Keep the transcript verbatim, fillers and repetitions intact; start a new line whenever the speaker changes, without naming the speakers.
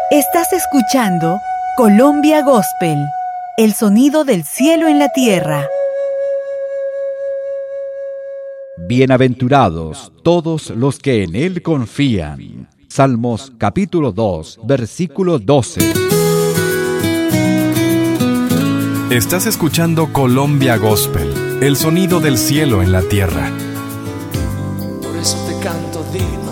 Estás escuchando Colombia Gospel, el sonido del cielo en la tierra.
Bienaventurados todos los que en Él confían. Salmos capítulo dos, versículo doce.
Estás escuchando Colombia Gospel, el sonido del cielo en la tierra.
Por eso te canto, di.